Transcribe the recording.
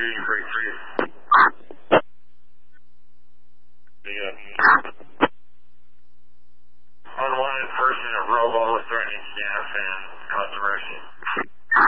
shooting break 3. Unwanted person at Robo threatening staff and cause emergency.